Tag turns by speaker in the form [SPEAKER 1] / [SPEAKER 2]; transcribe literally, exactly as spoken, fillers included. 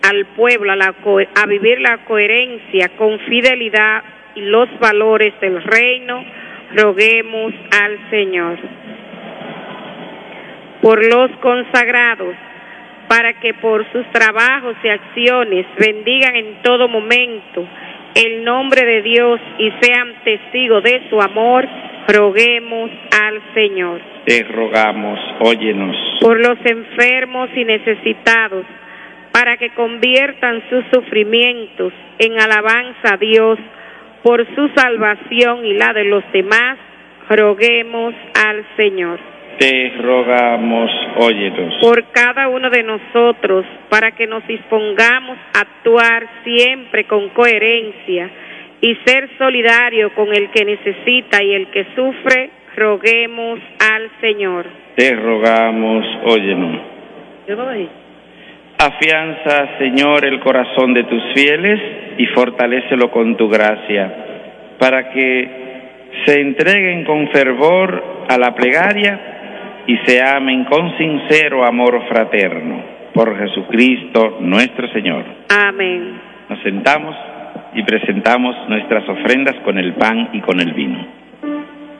[SPEAKER 1] al pueblo a, la a vivir la coherencia con fidelidad y los valores del reino, roguemos al Señor. Por los consagrados, para que por sus trabajos y acciones bendigan en todo momento el nombre de Dios y sean testigos de su amor, roguemos al Señor.
[SPEAKER 2] Te rogamos, óyenos.
[SPEAKER 1] Por los enfermos y necesitados, para que conviertan sus sufrimientos en alabanza a Dios por su salvación y la de los demás, roguemos al Señor.
[SPEAKER 2] Te rogamos, óyenos.
[SPEAKER 1] Por cada uno de nosotros, para que nos dispongamos a actuar siempre con coherencia y ser solidario con el que necesita y el que sufre, roguemos al Señor.
[SPEAKER 2] Te rogamos, óyenos.
[SPEAKER 1] Yo no voy.
[SPEAKER 2] Afianza, Señor, el corazón de tus fieles y fortalécelo con tu gracia, para que se entreguen con fervor a la plegaria y se amen con sincero amor fraterno. Por Jesucristo nuestro Señor.
[SPEAKER 1] Amén.
[SPEAKER 2] Nos sentamos y presentamos nuestras ofrendas con el pan y con el vino.